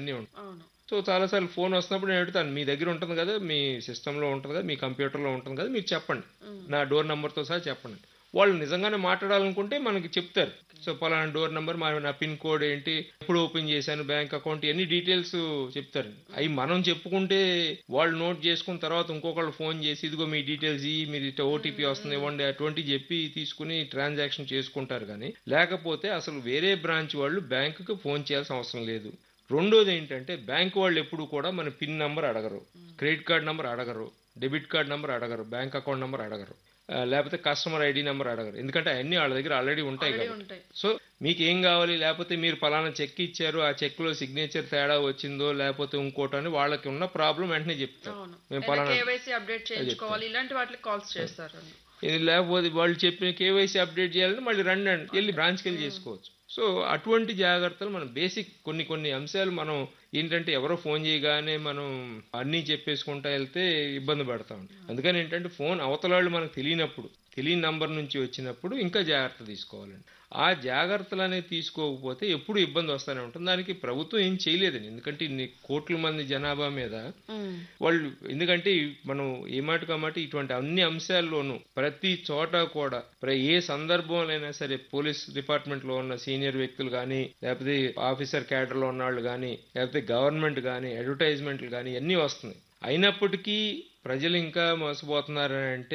ఇవన్నీ ఉంటాయి. అవును. సో చాలా సార్లు ఫోన్ వస్తున్నప్పుడు నేను అడుగుతాను, మీ దగ్గర ఉంటుంది కదా, మీ సిస్టంలో ఉంటుంది కదా, మీ కంప్యూటర్లో ఉంటుంది కదా, మీరు చెప్పండి, హ్మ్. నా డోర్ నెంబర్తో సహా చెప్పండి. వాళ్ళు నిజంగానే మాట్లాడాలనుకుంటే మనకి చెప్తారు. సో పలానా డోర్ నెంబర్, నా పిన్ కోడ్ ఏంటి, ఎప్పుడు ఓపెన్ చేశాను బ్యాంక్ అకౌంట్, ఇవన్నీ డీటెయిల్స్ చెప్తారు. అవి మనం చెప్పుకుంటే వాళ్ళు నోట్ చేసుకున్న తర్వాత ఇంకొకళ్ళు ఫోన్ చేసి ఇదిగో మీ డీటెయిల్స్ ఇవి, మీరు ఓటీపీ వస్తుంది హ్మ్. ఇవ్వండి అటువంటి చెప్పి తీసుకుని ట్రాన్సాక్షన్ చేసుకుంటారు. కానీ లేకపోతే అసలు వేరే బ్రాంచ్ వాళ్ళు బ్యాంకుకి ఫోన్ చేయాల్సిన అవసరం లేదు. రెండోది ఏంటంటే బ్యాంక్ వాళ్ళు ఎప్పుడు కూడా మన పిన్ నంబర్ అడగరు, క్రెడిట్ కార్డ్ నంబర్ అడగరు, డెబిట్ కార్డ్ నంబర్ అడగరు, బ్యాంక్ అకౌంట్ నంబర్ అడగరు, లేకపోతే కస్టమర్ ఐడి నెంబర్ అడగరు. ఎందుకంటే అవన్నీ వాళ్ళ దగ్గర ఆల్రెడీ ఉంటాయి ఆల్రెడీ కాబట్టి. ఉంటాయి. సో మీకు ఏం కావాలి, లేకపోతే మీరు పలానా చెక్ ఇచ్చారు, ఆ చెక్లో సిగ్నేచర్ తేడా వచ్చిందో లేకపోతే ఇంకోటి అని వాళ్ళకి ఉన్న ప్రాబ్లం వెంటనే చెప్తారు. అవును. మేము లేదా పలానా కేవైసీ అప్డేట్ చెప్తారు. చేయించుకోవాలి, ఇలాంటి వాటికి కాల్స్ చేస్తారు. ఇది లేకపోతే వాళ్ళు చెప్పిన కేవైసీ అప్డేట్ చేయాలంటే మళ్ళీ రండి అని వెళ్ళి బ్రాంచ్కి వెళ్ళి చేసుకోవచ్చు. సో అటువంటి జాగ్రత్తలు మనం బేసిక్ కొన్ని కొన్ని అంశాలు మనం ఏంటంటే ఎవరో ఫోన్ చేయగానే మనం అన్నీ చెప్పేసుకుంటా వెళ్తే ఇబ్బంది పడతాం. అందుకని ఏంటంటే ఫోన్ అవతల వాళ్ళు మనకు తెలియనప్పుడు, తెలియని నంబర్ నుంచి వచ్చినప్పుడు ఇంకా జాగ్రత్త తీసుకోవాలండి. ఆ జాగ్రత్తలు అనేది తీసుకోకపోతే ఎప్పుడు ఇబ్బంది వస్తూనే ఉంటుంది. దానికి ప్రభుత్వం ఏం చేయలేదండి. ఎందుకంటే ఇన్ని కోట్ల మంది జనాభా మీద హ్మ్. వాళ్ళు, ఎందుకంటే మనం ఏ మాటకు ఆ మాట ఇటువంటి అన్ని అంశాల్లోనూ ప్రతి చోట కూడా ఏ సందర్భంలో సరే పోలీస్ డిపార్ట్మెంట్ లో ఉన్న సీనియర్ వ్యక్తులు కానీ, లేకపోతే ఆఫీసర్ క్యాడర్ లో ఉన్న వాళ్ళు కానీ, లేకపోతే గవర్నమెంట్ కానీ, అడ్వర్టైజ్మెంట్లు కానీ అన్నీ వస్తున్నాయి. అయినప్పటికీ ప్రజలు ఇంకా మోసపోతున్నారని అంటే